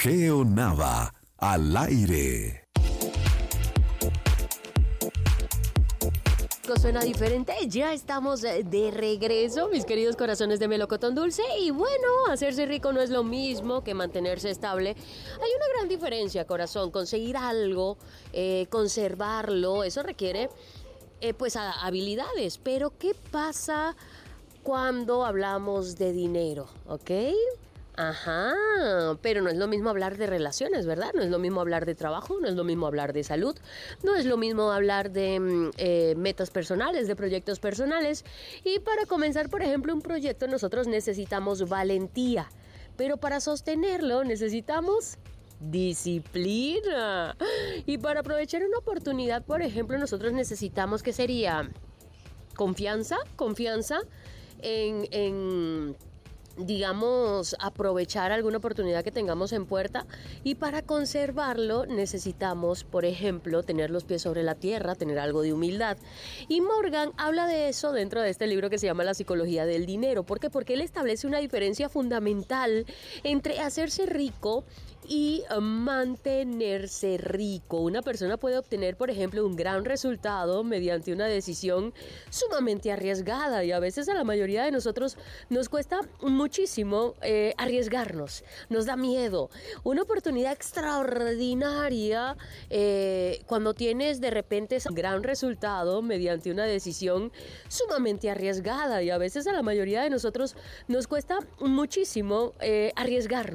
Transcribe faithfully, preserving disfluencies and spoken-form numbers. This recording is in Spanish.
Geo Nava, al aire. Suena diferente, ya estamos de regreso, mis queridos corazones de melocotón dulce. Y bueno, hacerse rico no es lo mismo que mantenerse estable. Hay una gran diferencia, corazón. Conseguir algo, eh, conservarlo, eso requiere eh, pues a, habilidades. Pero ¿qué pasa cuando hablamos de dinero? ¿Ok? Ajá, pero no es lo mismo hablar de relaciones, ¿verdad? No es lo mismo hablar de trabajo, no es lo mismo hablar de salud, no es lo mismo hablar de eh, metas personales, de proyectos personales. Y para comenzar, por ejemplo, un proyecto nosotros necesitamos valentía, pero para sostenerlo necesitamos disciplina. Y para aprovechar una oportunidad, por ejemplo, nosotros necesitamos, ¿qué sería? Confianza, confianza en... en digamos, aprovechar alguna oportunidad que tengamos en puerta. Y para conservarlo necesitamos, por ejemplo, tener los pies sobre la tierra, tener algo de humildad. Y Morgan habla de eso dentro de este libro que se llama La psicología del dinero. ¿Por qué? Porque él establece una diferencia fundamental entre hacerse rico y mantenerse rico. Una persona puede obtener, por ejemplo, un gran resultado mediante una decisión sumamente arriesgada, y a veces a la mayoría de nosotros nos cuesta muchísimo eh, arriesgarnos, nos da miedo. Una oportunidad extraordinaria eh, cuando tienes de repente un gran resultado mediante una decisión sumamente arriesgada, y a veces a la mayoría de nosotros nos cuesta muchísimo eh, arriesgarnos.